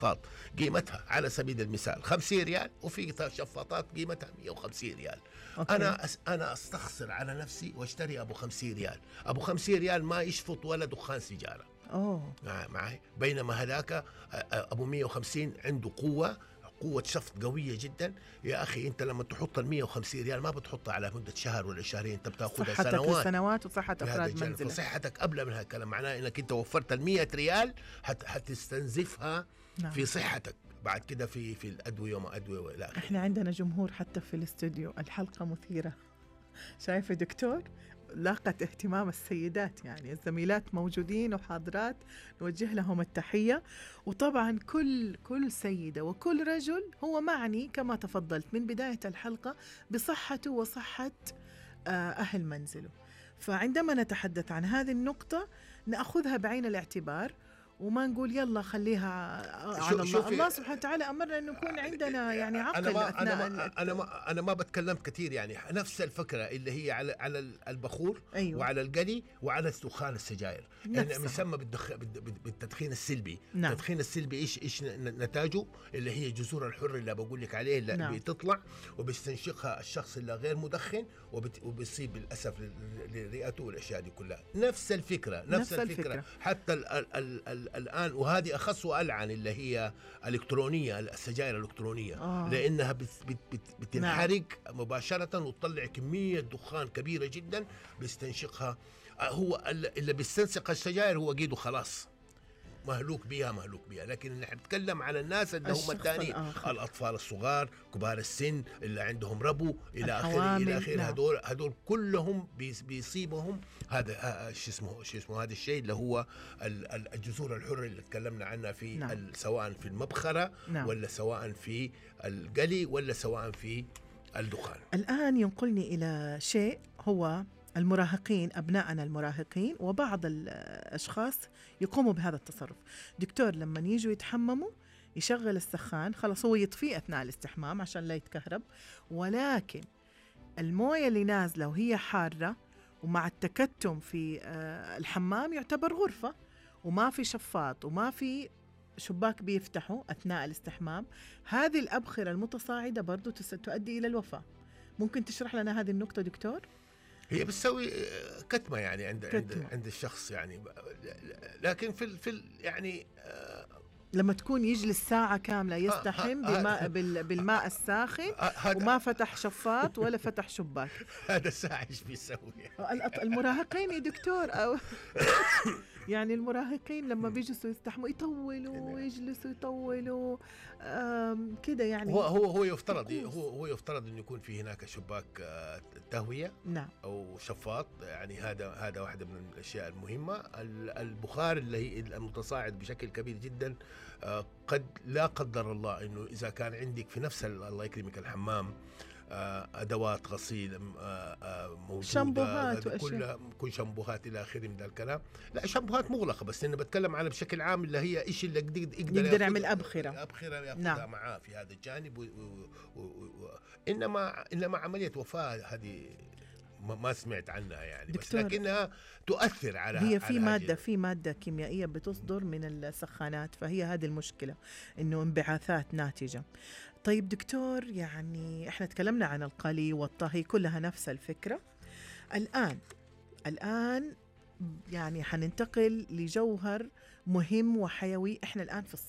شفاطات قيمتها على سبيل المثال 50 ريال، وفي شفاطات قيمتها 150 ريال. أوكي. أنا أستخسر على نفسي واشتري أبو 50 ريال. أبو 50 ريال ما يشفط ولا دخان سيجارة. معي. بينما هذاك أبو 150 عنده قوة شفط قوية جدا. يا أخي أنت لما تحط 150 ريال ما بتحطها على مدة شهر ولا شهرين، أنت بتاخذها سنوات وصحة أفراد منزلك. صحتك قبل من هالكلام، معناه أنك أنت وفرت 100 ريال حتستنزفها. نعم. في صحتك بعد كده في الأدوية وما أدوية وإلى آخره. إحنا عندنا جمهور حتى في الاستوديو. الحلقة مثيرة، شايف دكتور؟ لاقت اهتمام السيدات، يعني الزميلات موجودين وحاضرات، نوجه لهم التحية. وطبعا كل سيدة وكل رجل هو معني كما تفضلت من بداية الحلقة بصحته وصحة أهل منزله. فعندما نتحدث عن هذه النقطة نأخذها بعين الاعتبار، وما نقول يلا خليها على الله سبحانه وتعالى أمرنا أن يكون عندنا يعني عقل أنا ما بتكلمت كثير، يعني نفس الفكرة اللي هي على البخور. أيوة. وعلى القلي وعلى دخان السجائر، يعني يسمى بالتدخين السلبي. نعم. التدخين السلبي إيش نتاجه؟ اللي هي جذور الحر اللي بقول لك عليه، اللي نعم. بتطلع وبيستنشقها الشخص اللي غير مدخن وبيصيب للأسف لرئته والأشياء دي كلها. نفس الفكرة. حتى الآن، وهذه أخص وألعن، اللي هي الإلكترونية، السجائر الإلكترونية. لأنها بتنحرق مباشرة وتطلع كمية دخان كبيرة جدا بيستنشقها. هو اللي بيستنشق السجائر هو قيده خلاص مهلوك بيها. لكن نحن نتكلم على الناس اللي هم الثانيين، الأطفال الصغار، كبار السن اللي عندهم ربو إلى آخره. هدول كلهم بيصيبهم هذا شو اسمه هذا الشيء اللي هو الجذور الحرة اللي تكلمنا عنها في نعم. سواء في المبخرة نعم. ولا سواء في القلي ولا سواء في الدخان. الآن ينقلني إلى شيء، هو المراهقين، أبناءنا المراهقين وبعض الأشخاص يقوموا بهذا التصرف. دكتور، لما يجوا يتحمموا يشغل السخان، خلاص هو يطفيه أثناء الاستحمام عشان لا يتكهرب، ولكن الموية اللي نازلة وهي حارة ومع التكتم في الحمام يعتبر غرفة، وما في شفاط وما في شباك بيفتحوا أثناء الاستحمام. هذه الأبخرة المتصاعدة برضو تؤدي إلى الوفاة. ممكن تشرح لنا هذه النقطة دكتور؟ هي بتسوي كتمة يعني عند الشخص يعني، لكن في يعني لما تكون يجلس ساعة كاملة يستحم بالماء الساخن وما فتح شفاط ولا فتح شباك، هذا ساعة ايش بيسوي؟ المراهقين يا دكتور يعني المراهقين لما بيجلسوا يستحموا يطولوا ويجلسوا يطولوا كده يعني. هو يفترض انه يكون في هناك شباك تهوية نعم. او شفاط، يعني هذا واحدة من الاشياء المهمة. البخار اللي هي المتصاعد بشكل كبير جدا، قد لا قدر الله انه اذا كان عندك في نفس الله يكرمك الحمام ادوات غسيل موجوده، شامبوهات كلها كل شامبوهات الى اخره من ذا الكلام. لا، شامبوهات مغلقه، بس انا بتكلم على بشكل عام اللي هي ايش اللي يقدر يعمل ابخره ياخذها نعم. معاه في هذا الجانب. انما عمليه وفاه هذه ما سمعت عنها يعني، بس لكنها تؤثر على هي في مادة كيميائية بتصدر من السخانات، فهي هذه المشكلة، إنه انبعاثات ناتجة. طيب دكتور، يعني إحنا تكلمنا عن القلي والطهي، كلها نفس الفكرة. الآن يعني حننتقل لجوهر مهم وحيوي. إحنا الآن في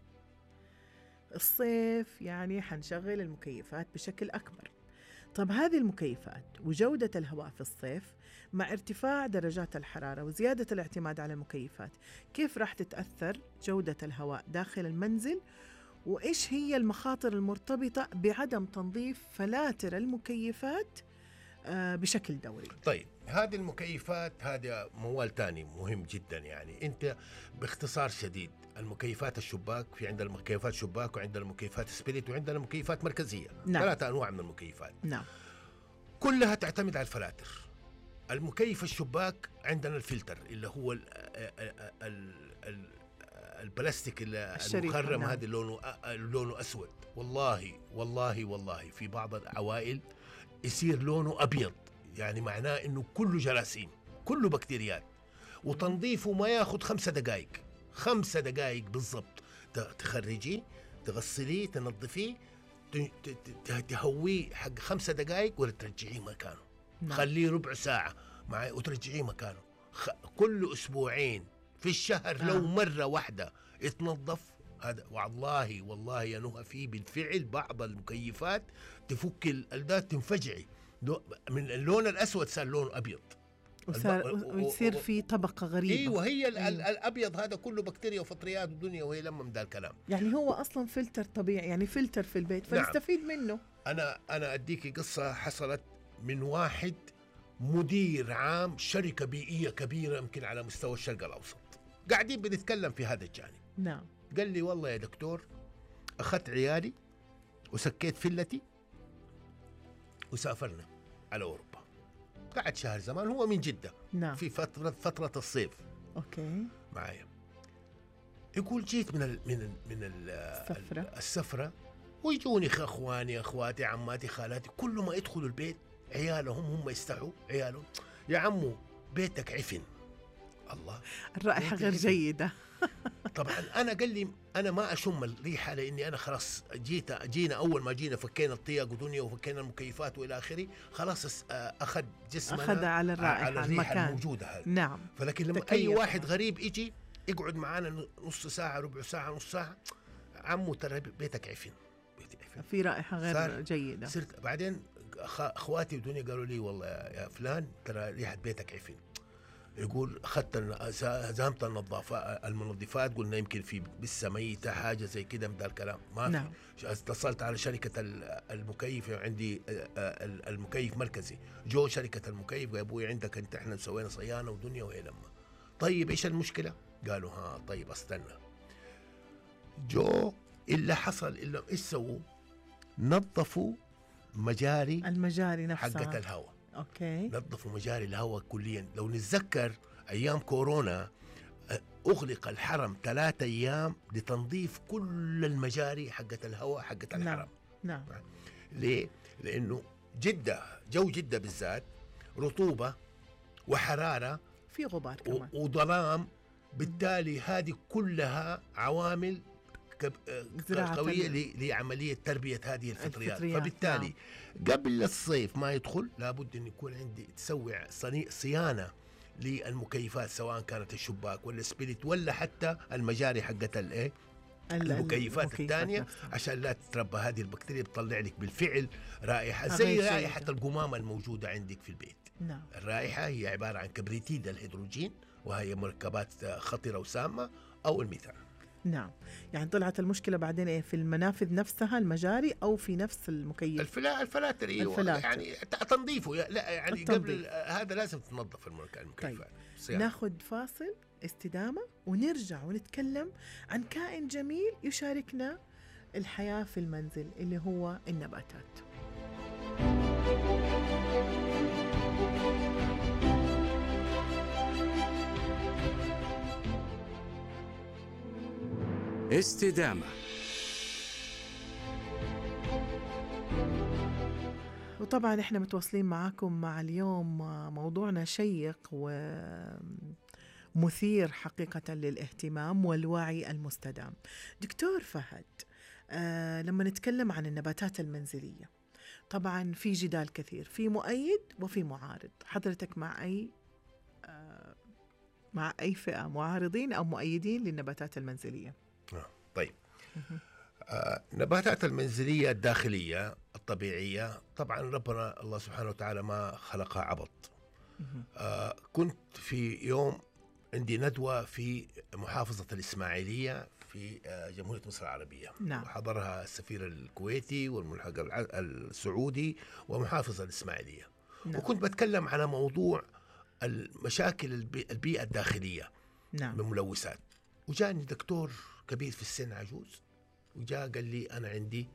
الصيف يعني حنشغل المكيفات بشكل أكبر. طب هذه المكيفات وجودة الهواء في الصيف مع ارتفاع درجات الحرارة وزيادة الاعتماد على المكيفات، كيف راح تتأثر جودة الهواء داخل المنزل؟ وإيش هي المخاطر المرتبطة بعدم تنظيف فلاتر المكيفات بشكل دوري؟ طيب، هذه المكيفات هذا موال تاني مهم جدا. يعني أنت باختصار شديد، المكيفات الشباك، في عندنا المكيفات شباك وعندنا المكيفات سبيريت وعندنا المكيفات مركزية. نعم. 3 أنواع من المكيفات. نعم. كلها تعتمد على الفلاتر. المكيف الشباك عندنا الفلتر اللي هو البلاستيك المخرم، نعم. هذا لونه أسود. والله في بعض العوائل يصير لونه أبيض، يعني معناه إنه كله جراثيم، كله بكتيريات، وتنظيفه ما ياخد 5 دقائق بالضبط. تخرجيه، تغسليه، تنظفيه، تهويه حق 5 دقائق ولا ترجعيه مكانه. خليه ربع ساعة معي وترجعيه مكانه. كل أسبوعين في الشهر لو مرة واحدة يتنظف هذا. والله يا نهى في بالفعل بعض المكيفات تفك الألدات، تنفجعي من اللون الأسود صار لون أبيض، ويصير في طبقة غريبة. ايوه هي الابيض هذا كله بكتيريا وفطريات ودنيا، وهي لما من ذا الكلام. يعني هو اصلا فلتر طبيعي، يعني فلتر في البيت فنستفيد منه. انا اديكي قصة حصلت من واحد مدير عام شركة بيئية كبيرة يمكن على مستوى الشرق الاوسط، قاعدين بنتكلم في هذا الجانب. نعم. قال لي والله يا دكتور اخذت عيالي وسكيت فلتي وسافرنا على اوروبا. قعد شهر زمان، هو من جدة. نعم. في فترة الصيف. اوكي. معايا. يقول جيت من السفرة ويجوني اخواني، اخواتي، عماتي، خالاتي، كل ما يدخلوا البيت عيالهم هم يستحوا عيالهم، يا عمو بيتك عفن. الله، الرائحة غير جيدة. طبعا انا قال لي انا ما اشم الريحه لاني انا خلاص جينا اول ما جينا فكينا الطيق ودنيا وفكينا المكيفات والى اخره، خلاص اخذ جسمنا اخذ على الرائحه على الريحه الموجوده هذه. نعم. فلكن لما اي واحد غريب يجي يقعد معانا نص ساعه، ربع ساعه، نص ساعه، عمو ترى بيتك عفن، بيتك عفن، في رائحه غير جيده. صرت بعدين اخواتي ودنيا قالوا لي والله يا فلان ترى ريحه بيتك عفن. يقول اخذت زامت المنظفات، قلنا يمكن في لسه ميته حاجه زي كده من ذا الكلام، ما نعم. في. اتصلت على شركه المكيف، عندي المكيف مركزي، جو شركه المكيف، يا ابوي عندك انت، احنا سوينا صيانه ودنيا وهي لما. طيب ايش المشكله؟ قالوا ها طيب استنى. جو اللي حصل الا ايش سووا؟ نظفوا المجاري نفسها حقت الهواء. اوكي. نظفوا مجاري الهواء كليا. لو نتذكر ايام كورونا اغلق الحرم 3 أيام لتنظيف كل المجاري حقت الهواء حقت الحرم. نعم. ليه؟ لانه جو جدة بالذات رطوبة وحرارة، في غبار كمان وظلام، بالتالي هذه كلها عوامل قوية لعملية تربية هذه الفطريات. فبالتالي قبل الصيف ما يدخل لابد أن يكون عندي تسوي صيانة للمكيفات، سواء كانت الشباك ولا السبيريت ولا حتى المجاري حقت المكيفات الثانية، عشان لا تتربى هذه البكتيريا، بتطلع لك بالفعل رائحة زي رائحة القمامة الموجودة عندك في البيت. نعم. الرائحة هي عبارة عن كبريتيد الهيدروجين، وهي مركبات خطرة وسامة، أو الميثان. نعم. يعني طلعت المشكلة بعدين ايه؟ في المنافذ نفسها، المجاري، او في نفس المكيف؟ الفلاتر. يعني تنظيفه، لا يعني قبل هذا لازم تنظف المكيفات. طيب. ناخذ فاصل استدامة ونرجع ونتكلم عن كائن جميل يشاركنا الحياة في المنزل اللي هو النباتات. استدامة. وطبعا احنا متواصلين معاكم مع اليوم موضوعنا شيق ومثير حقيقة للاهتمام والوعي المستدام. دكتور فهد، لما نتكلم عن النباتات المنزلية طبعا في جدال كثير، في مؤيد وفي معارض. حضرتك مع أي فئة، معارضين أو مؤيدين للنباتات المنزلية؟ طيب. نباتات المنزلية الداخلية الطبيعية طبعا ربنا الله سبحانه وتعالى ما خلقها عبط. كنت في يوم عندي ندوة في محافظة الإسماعيلية في جمهورية مصر العربية. نعم. حضرها السفير الكويتي والملحق السعودي ومحافظة الإسماعيلية. نعم. وكنت بتكلم على موضوع المشاكل البيئة الداخلية. نعم. بملوثات. وجاني دكتور كبير في السن عجوز وجاء قال لي أنا عندي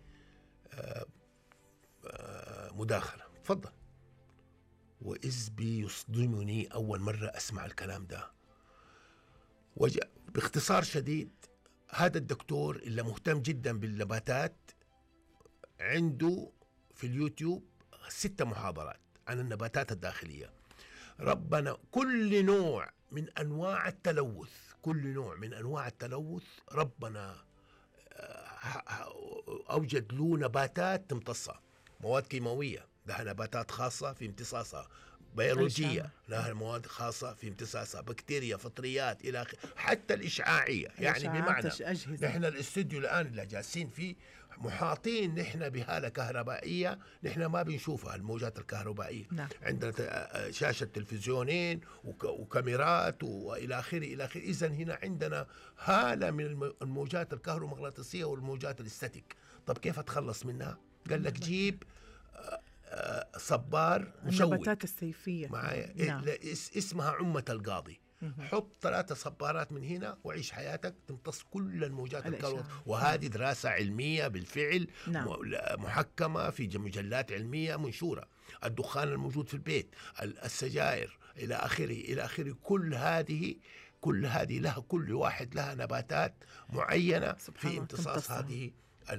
مداخلة، تفضل. وإذ بيصدمني أول مرة أسمع الكلام ده. باختصار شديد، هذا الدكتور اللي مهتم جدا بالنباتات عنده في اليوتيوب 6 محاضرات عن النباتات الداخلية. ربنا كل نوع من أنواع التلوث ربنا أوجد له نباتات تمتصها، مواد كيماوية لها نباتات خاصة في امتصاصها، بيولوجية لها مواد خاصة في امتصاصها، بكتيريا، فطريات إلى آخره، حتى الإشعاعية. يعني بمعنى نحن الاستوديو الآن اللي جالسين فيه محاطين نحن بهالة كهربائية، نحن ما بنشوفها الموجات الكهربائية. نعم. عندنا شاشة تلفزيونين وكاميرات وإلى آخره إلى آخره. إذن هنا عندنا هالة من الموجات الكهرومغناطيسية والموجات الاستاتيك. طب كيف أتخلص منها؟ قال لك جيب صبار مشوك. النباتات السيفية معايا. نعم. اسمها عمة القاضي. حط 3 صبارات من هنا وعيش حياتك، تمتص كل الموجات الكهربائية. وهذه دراسة علمية بالفعل. نعم. محكمة في مجلات علمية منشورة. الدخان الموجود في البيت، السجائر إلى آخره إلى آخره، كل هذه لها، كل واحد لها نباتات معينة في امتصاص هذه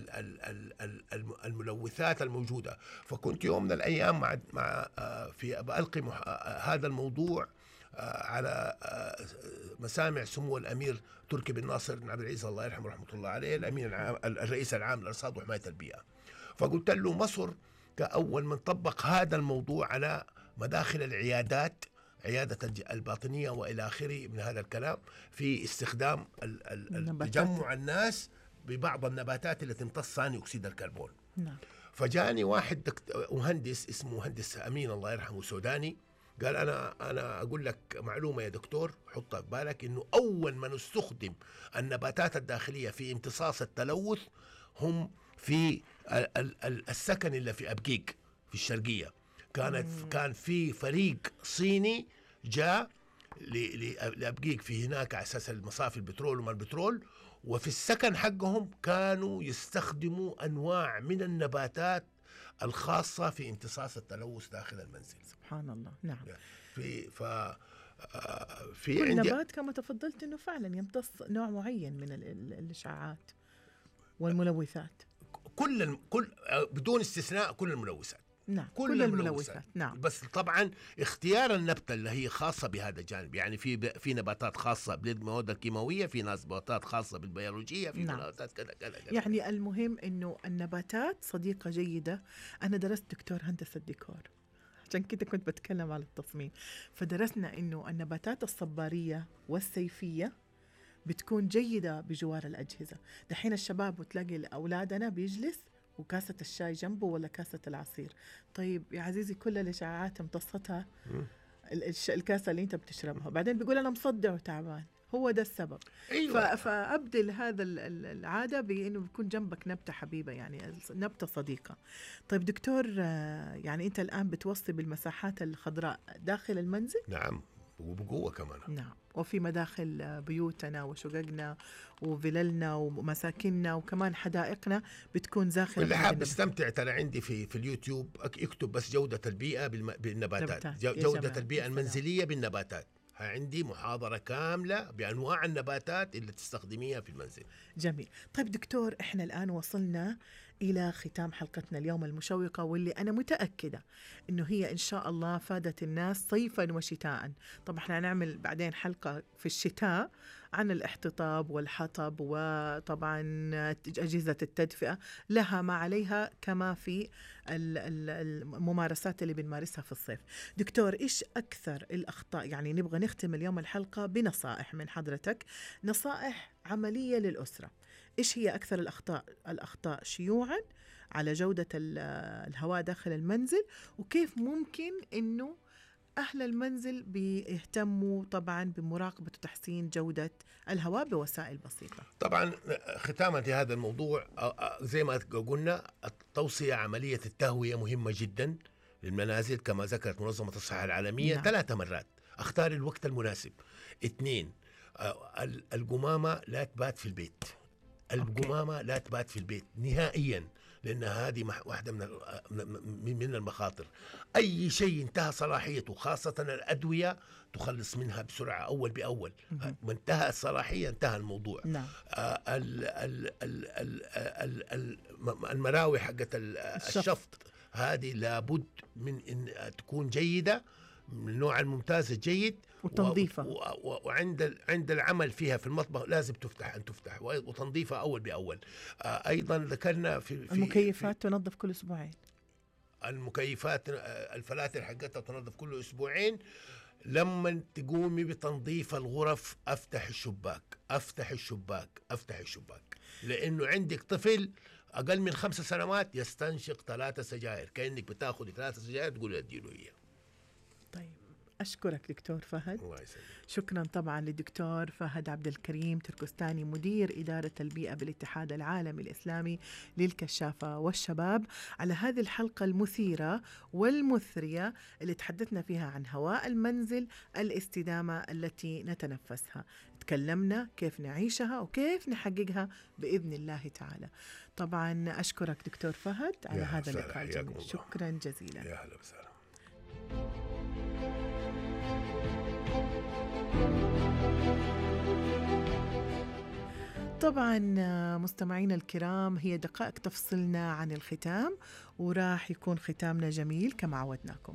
الملوثات الموجودة. فكنت يوم من الأيام مع في بألقي هذا الموضوع على مسامع سمو الأمير تركي بن ناصر بن عبد العزيز الله يرحمه رحمة الله عليه، الرئيس العام للأرصاد وحماية البيئة. فقلت له مصر كأول من طبق هذا الموضوع على مداخل العيادات، عيادة الباطنية وإلى آخره من هذا الكلام، في استخدام تجمع الناس ببعض النباتات التي تمتص ثاني أكسيد الكربون. نعم. فجاني واحد مهندس اسمه مهندس أمين الله يرحمه سوداني، قال أنا أقول لك معلومة يا دكتور حطها في بالك، إنه أول من استخدم النباتات الداخلية في امتصاص التلوث هم في السكن اللي في أبقيق في الشرقية. كان في فريق صيني جاء لأبقيق في هناك على أساس المصافي البترول وما البترول، وفي السكن حقهم كانوا يستخدموا أنواع من النباتات الخاصة في امتصاص التلوث داخل المنزل. سبحان الله. نعم. في كل نبات كما تفضلت أنه فعلا يمتص نوع معين من الإشعاعات والملوثات، كل بدون استثناء كل الملوثات. نعم. كل الملوثات. نعم. بس طبعا اختيار النبتة اللي هي خاصة بهذا الجانب، يعني في نباتات خاصة بالمواد الكيماوية، في نباتات خاصة بالبيولوجية، في نعم. نباتات كذا. يعني المهم انه النباتات صديقة جيدة. انا درست دكتور هندسة ديكور، عشان كده كنت بتكلم على التصميم. فدرسنا انه النباتات الصبارية والسيفية بتكون جيدة بجوار الأجهزة. دحين الشباب وتلاقي أولادنا بيجلس وكاسة الشاي جنبه ولا كاسة العصير. طيب يا عزيزي كل الإشعاعات امتصتها الكاسة اللي انت بتشربها، بعدين بيقول أنا مصدع وتعبان. هو ده السبب. أيوة. فأبدل هذا العادة بأنه بيكون جنبك نبتة حبيبة، يعني نبتة صديقة. طيب دكتور، يعني أنت الآن بتوصي بالمساحات الخضراء داخل المنزل؟ نعم، وبقوة كمان. نعم. وفي مداخل بيوتنا وشققنا وفللنا ومساكننا وكمان حدائقنا بتكون زاخرة. اللي حاب يستمتع ترى عندي في اليوتيوب يكتب بس جودة البيئة بالنباتات، جودة البيئة المنزلية بالنباتات. عندي محاضرة كاملة بأنواع النباتات اللي تستخدميها في المنزل. جميل. طيب دكتور، احنا الآن وصلنا إلى ختام حلقتنا اليوم المشوقة، واللي أنا متأكدة إنه هي إن شاء الله فادت الناس صيفا وشتاء. طبعا احنا هنعمل بعدين حلقة في الشتاء عن الاحتطاب والحطب، وطبعا أجهزة التدفئة لها ما عليها كما في الممارسات اللي بنمارسها في الصيف. دكتور، إيش أكثر الأخطاء؟ يعني نبغى نختم اليوم الحلقة بنصائح من حضرتك، نصائح عملية للأسرة. إيش هي أكثر الأخطاء شيوعاً على جودة الهواء داخل المنزل، وكيف ممكن إنه أهل المنزل بيهتموا طبعاً بمراقبة وتحسين جودة الهواء بوسائل بسيطة؟ طبعاً ختاما لهذا الموضوع، زي ما قلنا التوصية عملية التهوية مهمة جداً للمنازل كما ذكرت منظمة الصحة العالمية. نعم. 3 مرات. اختار الوقت المناسب. 2 القمامة لا تبات في البيت. القمامة لا تبات في البيت نهائيا، لأن هذه واحدة من المخاطر. أي شيء انتهى صلاحيته خاصة الأدوية تخلص منها بسرعة أول بأول. ما انتهى الصلاحية انتهى الموضوع. نعم. المراوي حقت الشفط هذه لابد من أن تكون جيدة من النوع الممتاز الجيد، وتنظيفها وعند العمل فيها في المطبخ لازم تفتح وتنظيفها أول بأول. أيضا ذكرنا في المكيفات تنظف كل أسبوعين. المكيفات الفلاتر حقتها تنظف كل أسبوعين. لما تقومي بتنظيف الغرف افتح الشباك، لأنه عندك طفل أقل من 5 سنوات يستنشق 3 سجائر، كأنك بتاخذ 3 سجائر تقول اديله هي. طيب أشكرك دكتور فهد. الله يسلمك. شكرا طبعا للدكتور فهد عبد الكريم تركستاني، مدير إدارة البيئة بالاتحاد العالمي الإسلامي للكشافة والشباب، على هذه الحلقة المثيرة والمثرية اللي تحدثنا فيها عن هواء المنزل، الاستدامة التي نتنفسها. تكلمنا كيف نعيشها وكيف نحققها بإذن الله تعالى. طبعا أشكرك دكتور فهد على هذا اللقاء الجميل. شكرا جزيلا. يا هلا وسهلا. طبعا مستمعينا الكرام، هي دقائق تفصلنا عن الختام، وراح يكون ختامنا جميل كما عودناكم.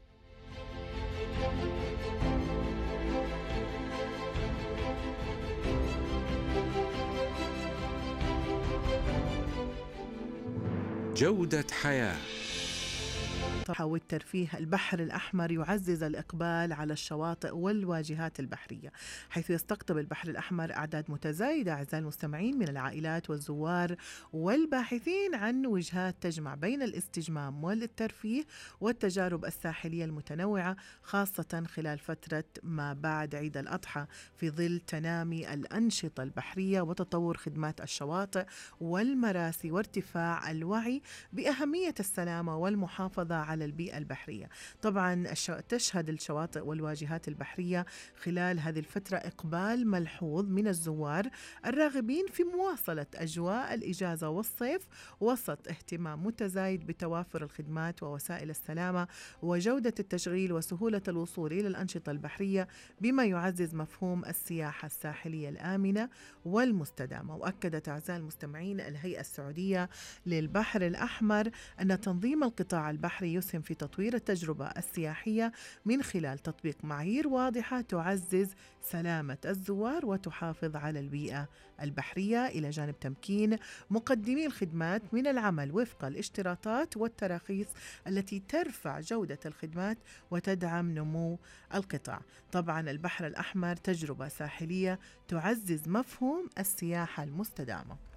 جودة حياة والترفيه. البحر الأحمر يعزز الإقبال على الشواطئ والواجهات البحرية، حيث يستقطب البحر الأحمر أعداد متزايدة أعزائي المستمعين من العائلات والزوار والباحثين عن وجهات تجمع بين الاستجمام والترفيه والتجارب الساحلية المتنوعة، خاصة خلال فترة ما بعد عيد الأضحى، في ظل تنامي الأنشطة البحرية وتطور خدمات الشواطئ والمراسي وارتفاع الوعي بأهمية السلامة والمحافظة على البيئة البحرية. طبعا تشهد الشواطئ والواجهات البحرية خلال هذه الفترة إقبال ملحوظ من الزوار الراغبين في مواصلة أجواء الإجازة والصيف، وسط اهتمام متزايد بتوافر الخدمات ووسائل السلامة وجودة التشغيل وسهولة الوصول إلى الأنشطة البحرية، بما يعزز مفهوم السياحة الساحلية الآمنة والمستدامة. وأكدت أعزائي المستمعين الهيئة السعودية للبحر الأحمر أن تنظيم القطاع البحري يسهم في تطوير التجربة السياحية من خلال تطبيق معايير واضحة تعزز سلامة الزوار وتحافظ على البيئة البحرية، إلى جانب تمكين مقدمي الخدمات من العمل وفق الاشتراطات والتراخيص التي ترفع جودة الخدمات وتدعم نمو القطاع. طبعا البحر الأحمر تجربة ساحلية تعزز مفهوم السياحة المستدامة.